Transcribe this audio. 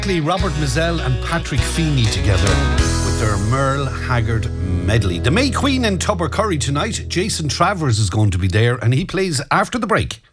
Robert Mizell and Patrick Feeney together with their Merle Haggard medley. The May Queen in Tubbercurry tonight. Jason Travers is going to be there and he plays after the break.